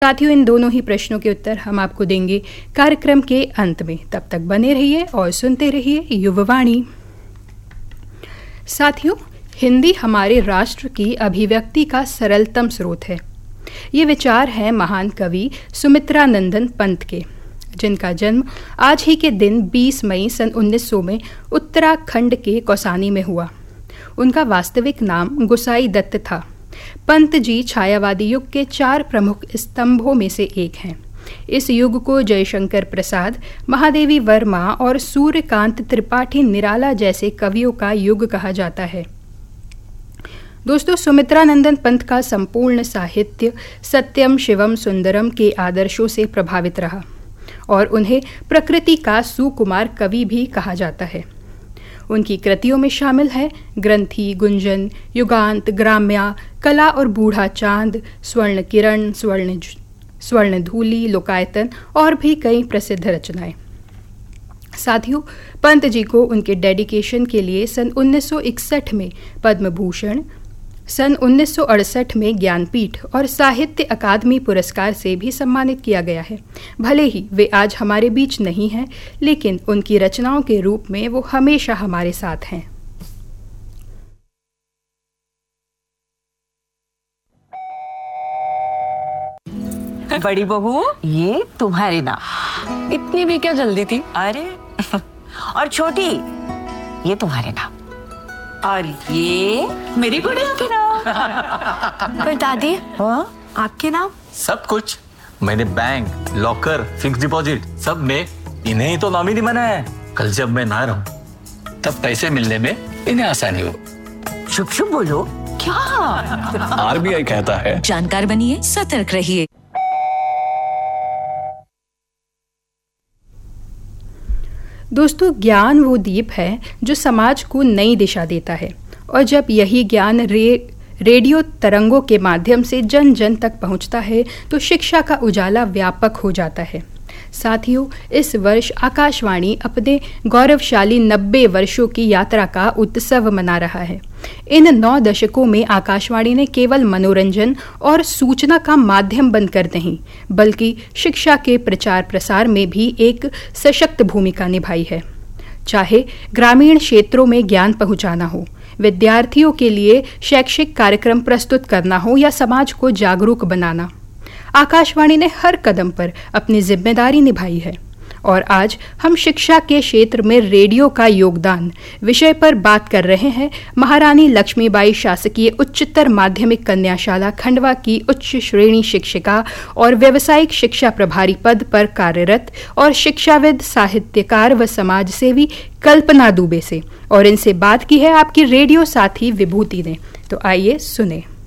साथियों, इन दोनों ही प्रश्नों के उत्तर हम आपको देंगे कार्यक्रम के अंत में। तब तक बने रहिए और सुनते रहिए युववाणी। साथियों, हिंदी हमारे राष्ट्र की अभिव्यक्ति का सरलतम स्रोत है। ये विचार हैं महान कवि सुमित्रानंदन पंत के, जिनका जन्म आज ही के दिन 20 मई सन 1900 में उत्तराखंड के कौसानी में हुआ। उनका वास्तविक नाम गोसाई दत्त था। पंत जी छायावादी युग के 4 प्रमुख स्तंभों में से एक हैं। इस युग को जयशंकर प्रसाद, महादेवी वर्मा और सूर्यकांत त्रिपाठी निराला जैसे कवियों का युग कहा जाता है। दोस्तों, सुमित्रानंदन पंत का संपूर्ण साहित्य सत्यम शिवम सुंदरम के आदर्शों से प्रभावित रहा और उन्हें प्रकृति का सुकुमार कवि भी कहा जाता है। उनकी कृतियों में शामिल है ग्रंथि, गुंजन, युगांत, ग्राम्या, कला और बूढ़ा चांद, स्वर्ण किरण, स्वर्ण धूलि, लोकायतन और भी कई प्रसिद्ध रचनाएं। साथियों, पंत जी को उनके डेडिकेशन के लिए सन 1961 में पद्म भूषण, सन 1968 में ज्ञानपीठ और साहित्य अकादमी पुरस्कार से भी सम्मानित किया गया है। भले ही वे आज हमारे बीच नहीं हैं, लेकिन उनकी रचनाओं के रूप में वो हमेशा हमारे साथ हैं। बड़ी बहू, ये तुम्हारे नाम। इतनी भी क्या जल्दी थी? अरे और छोटी, ये तुम्हारे नाम। और ये मेरी गुड़िया के नाम। पर दादी, हाँ? आपके नाम? सब कुछ मैंने बैंक, लॉकर, फिक्स डिपॉजिट सब में इन्हें ही तो नॉमिनी बनाया है। कल जब मैं ना रहूं तब पैसे मिलने में इन्हें आसानी हो। शुभ शुभ बोलो। क्या? आरबीआई कहता है, जानकार बनिए, सतर्क रहिए। दोस्तों, ज्ञान वो दीप है जो समाज को नई दिशा देता है, और जब यही ज्ञान रेडियो तरंगों के माध्यम से जन जन तक पहुंचता है तो शिक्षा का उजाला व्यापक हो जाता है। साथियों, इस वर्ष आकाशवाणी अपने गौरवशाली 90 वर्षों की यात्रा का उत्सव मना रहा है। इन 9 दशकों में आकाशवाणी ने केवल मनोरंजन और सूचना का माध्यम बनकर नहीं, बल्कि शिक्षा के प्रचार प्रसार में भी एक सशक्त भूमिका निभाई है। चाहे ग्रामीण क्षेत्रों में ज्ञान पहुंचाना हो, विद्यार्थियों के लिए शैक्षिक कार्यक्रम प्रस्तुत करना हो या समाज को जागरूक बनाना, आकाशवाणी ने हर कदम पर अपनी जिम्मेदारी निभाई है। और आज हम शिक्षा के क्षेत्र में रेडियो का योगदान विषय पर बात कर रहे हैं महारानी लक्ष्मीबाई शासकीय उच्चतर माध्यमिक कन्याशाला खंडवा की उच्च श्रेणी शिक्षिका और व्यावसायिक शिक्षा प्रभारी पद पर कार्यरत और शिक्षाविद, साहित्यकार व समाजसेवी कल्पना दुबे से। और इनसे बात की है आपकी रेडियो साथी विभूति ने। तो आइए सुने।